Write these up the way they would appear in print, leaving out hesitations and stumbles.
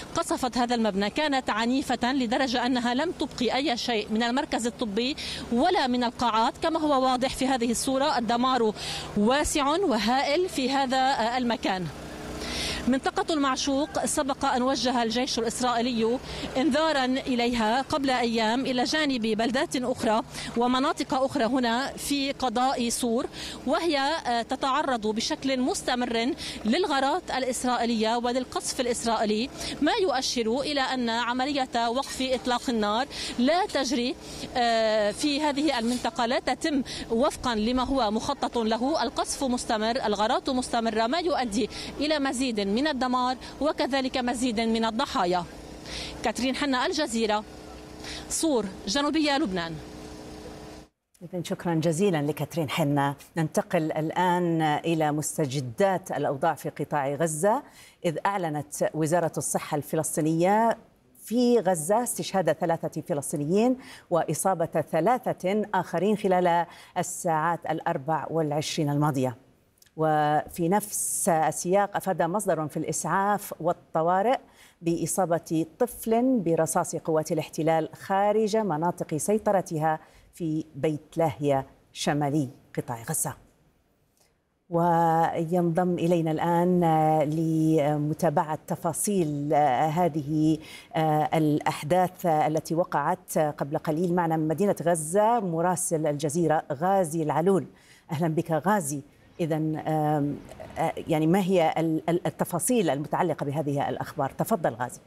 قصفت هذا المبنى كانت عنيفة لدرجة أنها لم تبقي أي شيء من المركز الطبي ولا من القاعات. كما هو واضح في هذه الصورة الدمار واسع وهائل في هذا المكان. منطقة المعشوق سبق أن وجه الجيش الإسرائيلي إنذارا إليها قبل أيام إلى جانب بلدات أخرى ومناطق أخرى هنا في قضاء سور، وهي تتعرض بشكل مستمر للغارات الإسرائيلية وللقصف الإسرائيلي، ما يؤشر إلى أن عملية وقف إطلاق النار لا تجري في هذه المنطقة، لا تتم وفقا لما هو مخطط له. القصف مستمر، الغارات مستمرة، ما يؤدي إلى مزيد من الدمار وكذلك مزيد من الضحايا. كاترين حنا، الجزيرة، صور، جنوبية لبنان. إذن شكرا جزيلا لكاترين حنا. ننتقل الآن إلى مستجدات الأوضاع في قطاع غزة، إذ أعلنت وزارة الصحة الفلسطينية في غزة استشهاد 3 فلسطينيين وإصابة 3 آخرين خلال الساعات 24 الماضية. وفي نفس السياق أفاد مصدر في الإسعاف والطوارئ بإصابة طفل برصاص قوات الاحتلال خارج مناطق سيطرتها في بيت لاهيا شمالي قطاع غزة. وينضم إلينا الآن لمتابعة تفاصيل هذه الأحداث التي وقعت قبل قليل معنا من مدينة غزة مراسل الجزيرة غازي العلول. أهلا بك غازي. إذن يعني ما هي التفاصيل المتعلقة بهذه الأخبار؟ تفضل غازي.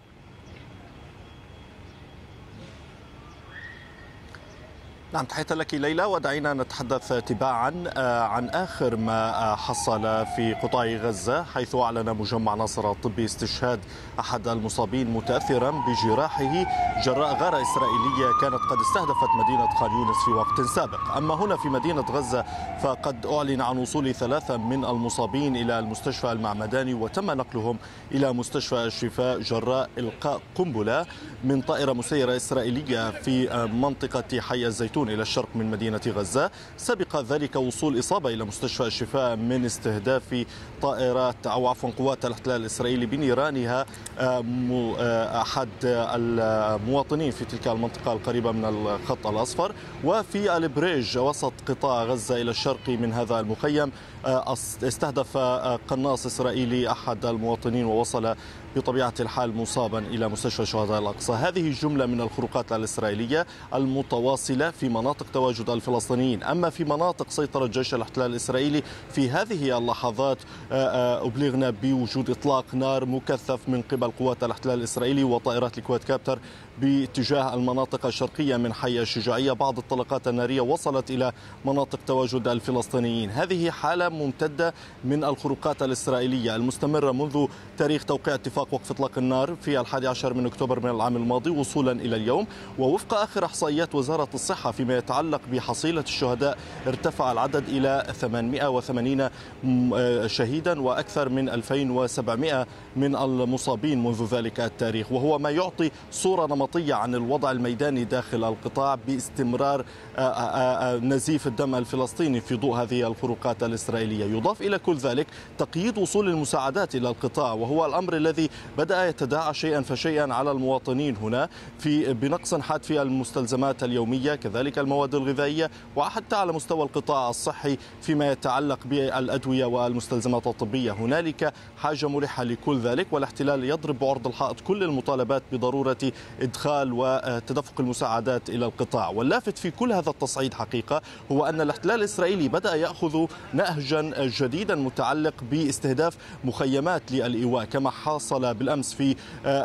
نعم، تحية لك ليلى، ودعينا نتحدث تباعا عن آخر ما حصل في قطاع غزة، حيث أعلن مجمع ناصر الطبي استشهاد أحد المصابين متأثرا بجراحه جراء غارة إسرائيلية كانت قد استهدفت مدينة خان يونس في وقت سابق. أما هنا في مدينة غزة فقد أعلن عن وصول 3 من المصابين إلى المستشفى المعمداني، وتم نقلهم إلى مستشفى الشفاء جراء إلقاء قنبلة من طائرة مسيرة إسرائيلية في منطقة حي الزيتون إلى الشرق من مدينة غزة. سبق ذلك وصول إصابة إلى مستشفى الشفاء من استهداف طائرات أو عفوا قوات الاحتلال الإسرائيلي بنيرانها أحد المواطنين في تلك المنطقة القريبة من الخط الأصفر. وفي البريج وسط قطاع غزة إلى الشرق من هذا المخيم استهدف قناص إسرائيلي أحد المواطنين ووصل بطبيعة الحال مصابا إلى مستشفى شهداء الأقصى. هذه جملة من الخروقات الإسرائيلية المتواصلة في مناطق تواجد الفلسطينيين. أما في مناطق سيطرة جيش الاحتلال الإسرائيلي في هذه اللحظات أبلغنا بوجود إطلاق نار مكثف من قبل قوات الاحتلال الإسرائيلي وطائرات الكويت كابتر باتجاه المناطق الشرقية من حي الشجاعية. بعض الطلقات النارية وصلت إلى مناطق تواجد الفلسطينيين. هذه حالة ممتدة من الخروقات الإسرائيلية المستمرة منذ تاريخ توقيع اتفاق وقف إطلاق النار في 11 من أكتوبر من العام الماضي وصولا إلى اليوم. ووفق آخر إحصائيات وزارة الصحة فيما يتعلق بحصيلة الشهداء ارتفع العدد إلى 880 شهيدا وأكثر من 2700 من المصابين منذ ذلك التاريخ، وهو ما يعطي صورة نمطية عن الوضع الميداني داخل القطاع باستمرار نزيف الدم الفلسطيني في ضوء هذه الخروقات الإسرائيلية. يضاف إلى كل ذلك تقييد وصول المساعدات إلى القطاع، وهو الأمر الذي بدأ يتداعى شيئا فشيئا على المواطنين هنا بنقص حاد في المستلزمات اليومية، كذلك المواد الغذائية، وحتى على مستوى القطاع الصحي فيما يتعلق بالأدوية والمستلزمات الطبية. هنالك حاجة ملحة لكل ذلك، والاحتلال يضرب بعرض الحائط كل المطالبات بضرورة إدخال وتدفق المساعدات إلى القطاع. واللافت في كل هذا التصعيد حقيقة هو أن الاحتلال الإسرائيلي بدأ يأخذ نهجا جديدا متعلق باستهداف مخيمات للإيواء، كما حصل بالأمس في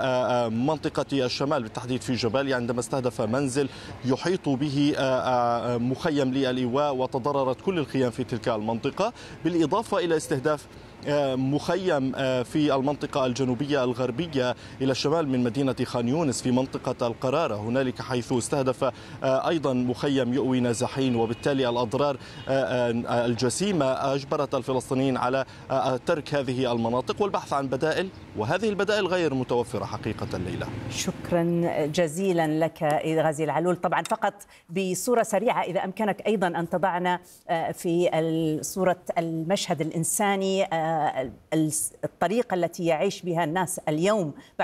منطقة الشمال بالتحديد في جباليا عندما استهدف منزل يحيط به مخيم للإيواء وتضررت كل الخيام في تلك المنطقة، بالإضافة إلى استهداف مخيم في المنطقة الجنوبية الغربية إلى الشمال من مدينة خان يونس في منطقة القرارة هنالك، حيث استهدف أيضا مخيم يؤوي نازحين. وبالتالي الأضرار الجسيمة أجبرت الفلسطينيين على ترك هذه المناطق والبحث عن بدائل، وهذه البدائل غير متوفرة حقيقة ليلى. شكرا جزيلا لك غازي العلول. طبعا فقط بصورة سريعة إذا أمكنك أيضا أن تضعنا في صورة المشهد الإنساني، الطريقة التي يعيش بها الناس اليوم